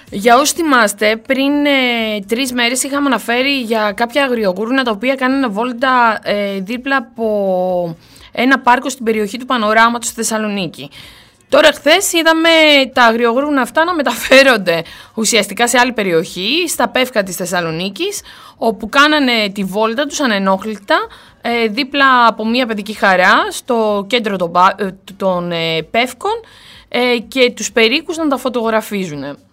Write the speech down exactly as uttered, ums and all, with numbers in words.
Για όσοι θυμάστε, πριν ε, τρεις μέρες είχαμε αναφέρει για κάποια αγριογούρνα τα οποία κάνανε βόλτα ε, δίπλα από ένα πάρκο στην περιοχή του Πανοράματος στη Θεσσαλονίκη. Τώρα χθες είδαμε τα αγριογούρνα αυτά να μεταφέρονται ουσιαστικά σε άλλη περιοχή, στα Πεύκα της Θεσσαλονίκης, όπου κάνανε τη βόλτα τους ανενόχλητα ε, δίπλα από μια παιδική χαρά στο κέντρο των, των ε, Πεύκων ε, και τους περίκους να τα φωτογραφίζουν.